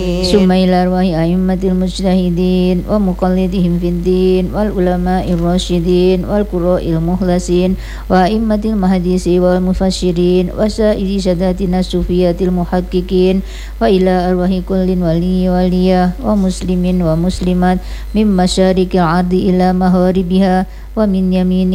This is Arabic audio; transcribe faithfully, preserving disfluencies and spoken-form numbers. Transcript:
ثم إلى أرواح أئمة المجتهدين ومقلدهم في الدين والعلماء الراشدين والقراء المخلصين وأئمة المحدث والمفسرين وسائر ساداتنا الصوفية المحققين وإلى أرواح كل ولي ولية ومسلم ومسلمات من مشارق الأرض إلى مغاربها ومن يمين